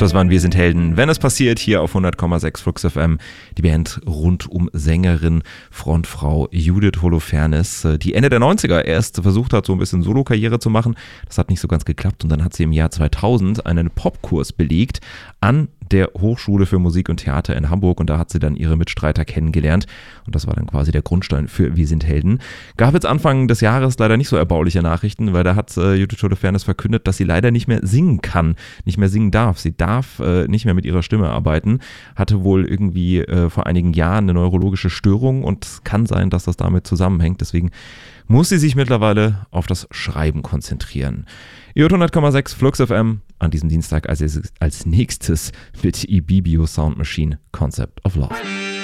Das waren Wir sind Helden. Wenn es passiert, hier auf 100,6 Flux FM. Die Band rund um Sängerin, Frontfrau Judith Holofernes, die Ende der 90er erst versucht hat, so ein bisschen Solo-Karriere zu machen. Das hat nicht so ganz geklappt und dann hat sie im Jahr 2000 einen Popkurs belegt an der Hochschule für Musik und Theater in Hamburg und da hat sie dann ihre Mitstreiter kennengelernt und das war dann quasi der Grundstein für Wir sind Helden. Gab jetzt Anfang des Jahres leider nicht so erbauliche Nachrichten, weil da hat Judith Holofernes verkündet, dass sie leider nicht mehr singen kann, nicht mehr singen darf. Sie darf nicht mehr mit ihrer Stimme arbeiten, hatte wohl irgendwie vor einigen Jahren eine neurologische Störung und es kann sein, dass das damit zusammenhängt. Deswegen muss sie sich mittlerweile auf das Schreiben konzentrieren. Ihr hört 100,6 Flux FM an diesem Dienstag als nächstes mit Ibibio Sound Machine Concept of Love.